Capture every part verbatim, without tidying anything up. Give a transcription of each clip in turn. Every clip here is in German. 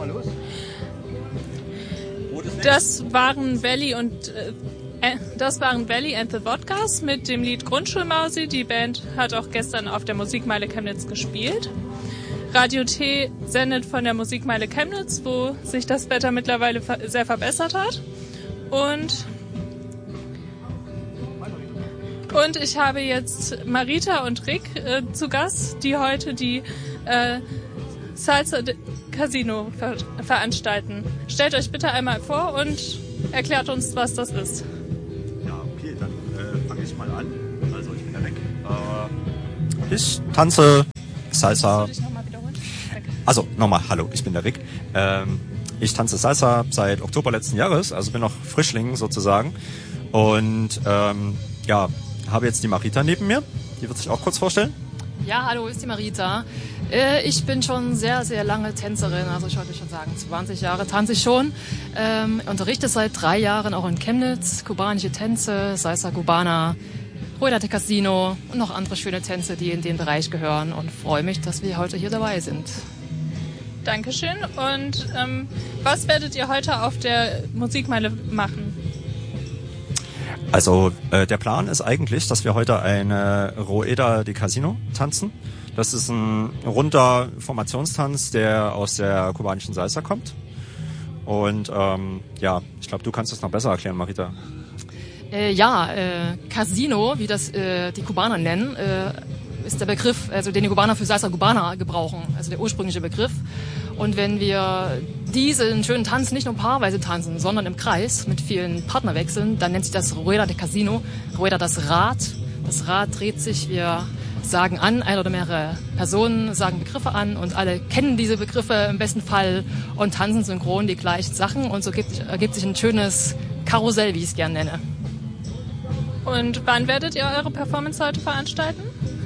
mal los. Das waren Valley und äh, das waren Valley and the Vodkas mit dem Lied Grundschulmausi. Die Band hat auch gestern auf der Musikmeile Chemnitz gespielt. Radio T sendet von der Musikmeile Chemnitz, wo sich das Wetter mittlerweile sehr verbessert hat. Und Und ich habe jetzt Marita und Rick äh, zu Gast, die heute die äh, Salsa Casino ver- veranstalten. Stellt euch bitte einmal vor und erklärt uns, was das ist. Ja, okay, dann äh, fange ich mal an. Also ich bin der Rick. Äh, ich tanze Salsa. Kannst du dich nochmal wiederholen? Also nochmal, hallo, ich bin der Rick. Ähm, ich tanze Salsa seit Oktober letzten Jahres, also bin noch Frischling sozusagen. Und ähm, ja, habe jetzt die Marita neben mir. Die wird sich auch kurz vorstellen. Ja, hallo, ist die Marita. Äh, ich bin schon sehr, sehr lange Tänzerin, also ich würde schon sagen, zwanzig Jahre tanze ich schon. Ähm, unterrichte seit drei Jahren auch in Chemnitz, kubanische Tänze, Salsa Cubana, Rueda de Casino und noch andere schöne Tänze, die in den Bereich gehören, und freue mich, dass wir heute hier dabei sind. Dankeschön. Und ähm, was werdet ihr heute auf der Musikmeile machen? Also äh, der Plan ist eigentlich, dass wir heute eine Rueda de Casino tanzen. Das ist ein runder Formationstanz, der aus der kubanischen Salsa kommt. Und ähm, ja, ich glaube, du kannst es noch besser erklären, Marita. Äh, ja, äh, Casino, wie das äh, die Kubaner nennen, äh, ist der Begriff, also den die Kubaner für Salsa Cubana gebrauchen, also der ursprüngliche Begriff. Und wenn wir diesen schönen Tanz nicht nur paarweise tanzen, sondern im Kreis mit vielen Partnerwechseln, dann nennt sich das Rueda de Casino. Rueda, das Rad. Das Rad dreht sich, wir sagen an, eine oder mehrere Personen sagen Begriffe an und alle kennen diese Begriffe im besten Fall und tanzen synchron die gleichen Sachen, und so gibt, ergibt sich ein schönes Karussell, wie ich es gerne nenne. Und wann werdet ihr eure Performance heute veranstalten?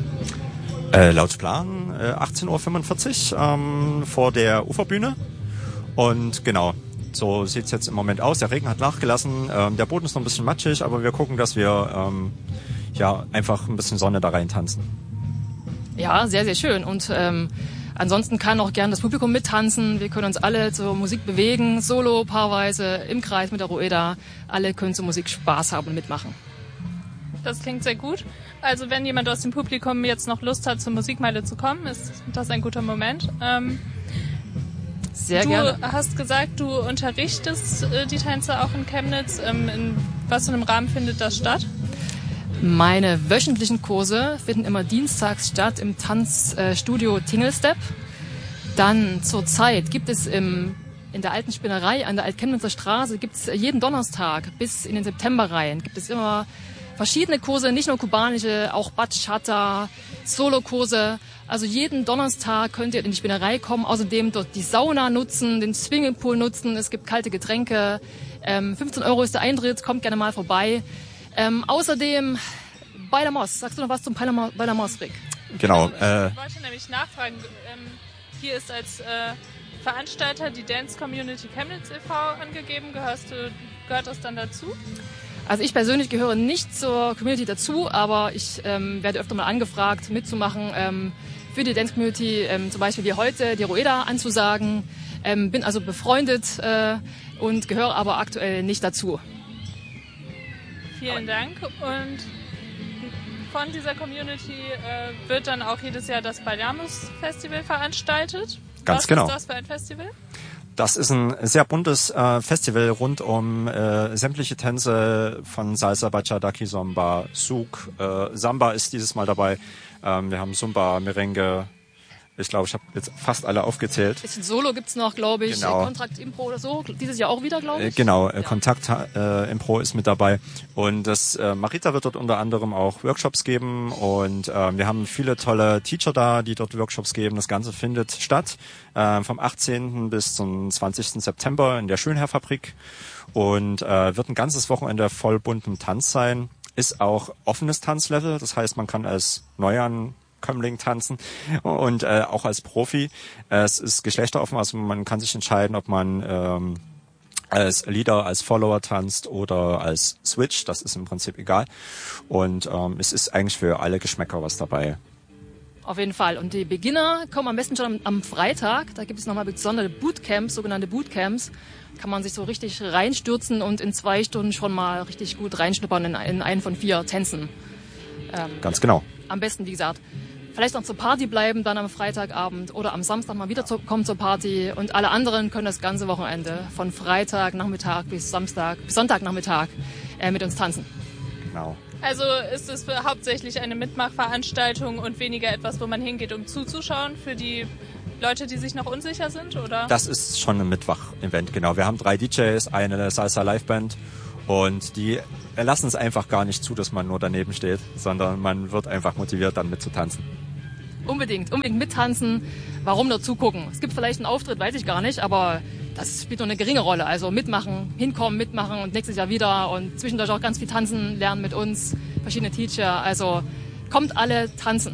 Äh, laut Plan äh, achtzehn Uhr fünfundvierzig ähm, vor der Uferbühne. Und genau, so sieht's jetzt im Moment aus. Der Regen hat nachgelassen, ähm, der Boden ist noch ein bisschen matschig, aber wir gucken, dass wir ähm, ja einfach ein bisschen Sonne da rein tanzen. Ja, sehr, sehr schön. Und ähm, ansonsten kann auch gern das Publikum mittanzen. Wir können uns alle zur Musik bewegen, solo, paarweise, im Kreis mit der Rueda. Alle können zur Musik Spaß haben und mitmachen. Das klingt sehr gut. Also wenn jemand aus dem Publikum jetzt noch Lust hat, zur Musikmeile zu kommen, ist das ein guter Moment. Ähm, Sehr du gerne. hast gesagt, du unterrichtest äh, die Tänze auch in Chemnitz. Ähm, in was für einem Rahmen findet das statt? Meine wöchentlichen Kurse finden immer dienstags statt im Tanzstudio Tingelstep. Dann zurzeit gibt es im, in der alten Spinnerei an der Altchemnitzer Straße gibt es jeden Donnerstag bis in den September rein gibt es immer verschiedene Kurse, nicht nur kubanische, auch Bachata, Solokurse. Also jeden Donnerstag könnt ihr in die Spinnerei kommen, außerdem dort die Sauna nutzen, den Swimmingpool nutzen, es gibt kalte Getränke, ähm, fünfzehn Euro ist der Eintritt, kommt gerne mal vorbei. Ähm, außerdem bei der Moss, sagst du noch was zum bei der Moss, Rick? Genau. Also, Äh, ich wollte nämlich nachfragen, ähm, hier ist als äh, Veranstalter die Dance Community Chemnitz e V angegeben, gehörst du, gehört das dann dazu? Also ich persönlich gehöre nicht zur Community dazu, aber ich ähm, werde öfter mal angefragt, mitzumachen, ähm, für die Dance Community, ähm, zum Beispiel wie heute, die Rueda anzusagen. Ähm, bin also befreundet äh, und gehöre aber aktuell nicht dazu. Vielen Dank. Und von dieser Community äh, wird dann auch jedes Jahr das Bailamos Festival veranstaltet. Ganz Was genau. ist das für ein Festival? Das ist ein sehr buntes äh, Festival rund um äh, sämtliche Tänze von Salsa, Bachata, Kizomba, Souk. Äh, Samba ist dieses Mal dabei. Ähm, wir haben Zumba, Merengue. Ich glaube, ich habe jetzt fast alle aufgezählt. Bisschen Solo gibt's noch, glaube ich. Genau. Kontakt Impro oder so. Dieses Jahr auch wieder, glaube ich. Äh, genau, äh, Ja. Kontakt äh, Impro ist mit dabei. Und das äh, Marita wird dort unter anderem auch Workshops geben. Und äh, wir haben viele tolle Teacher da, die dort Workshops geben. Das Ganze findet statt äh, vom achtzehnten bis zum zwanzigsten September in der Schönherrfabrik. Und äh, wird ein ganzes Wochenende voll buntem Tanz sein. Ist auch offenes Tanzlevel. Das heißt, man kann als Neuan Kömmling tanzen und äh, auch als Profi. Äh, es ist geschlechteroffen, also man kann sich entscheiden, ob man ähm, als Leader, als Follower tanzt oder als Switch. Das ist im Prinzip egal. Und ähm, es ist eigentlich für alle Geschmäcker was dabei. Auf jeden Fall. Und die Beginner kommen am besten schon am, am Freitag. Da gibt es nochmal besondere Bootcamps, sogenannte Bootcamps. Kann man sich so richtig reinstürzen und in zwei Stunden schon mal richtig gut reinschnuppern in, in einen von vier Tänzen. Ähm, Ganz genau. Am besten, wie gesagt, vielleicht noch zur Party bleiben, dann am Freitagabend oder am Samstag mal wieder zu, kommen zur Party. Und alle anderen können das ganze Wochenende von Freitagnachmittag bis Samstag, bis Sonntagnachmittag äh, mit uns tanzen. Genau. Also ist es hauptsächlich eine Mitmachveranstaltung und weniger etwas, wo man hingeht, um zuzuschauen für die Leute, die sich noch unsicher sind, oder? Das ist schon ein Mittwoch-Event, genau. Wir haben drei D Js, eine Salsa-Liveband und die lassen es einfach gar nicht zu, dass man nur daneben steht, sondern man wird einfach motiviert, dann mitzutanzen. Unbedingt, unbedingt mittanzen. Warum nur zugucken? Es gibt vielleicht einen Auftritt, weiß ich gar nicht, aber das spielt nur eine geringe Rolle. Also mitmachen, hinkommen, mitmachen und nächstes Jahr wieder und zwischendurch auch ganz viel tanzen, lernen mit uns, verschiedene Teacher. Also kommt alle tanzen.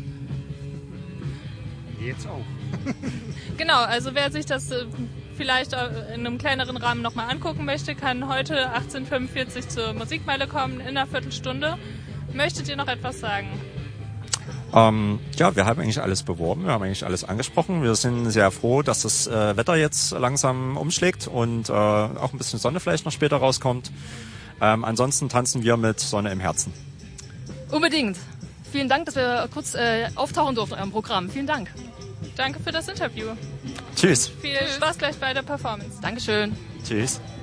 Jetzt auch. Genau, also wer sich das äh, vielleicht in einem kleineren Rahmen nochmal angucken möchte, kann heute achtzehn Uhr fünfundvierzig zur Musikmeile kommen, in einer Viertelstunde. Möchtet ihr noch etwas sagen? Ähm, ja, wir haben eigentlich alles beworben, wir haben eigentlich alles angesprochen. Wir sind sehr froh, dass das äh, Wetter jetzt langsam umschlägt und äh, auch ein bisschen Sonne vielleicht noch später rauskommt. Ähm, ansonsten tanzen wir mit Sonne im Herzen. Unbedingt. Vielen Dank, dass wir kurz äh, auftauchen durften in eurem Programm. Vielen Dank. Danke für das Interview. Tschüss. Viel Spaß gleich bei der Performance. Dankeschön. Tschüss.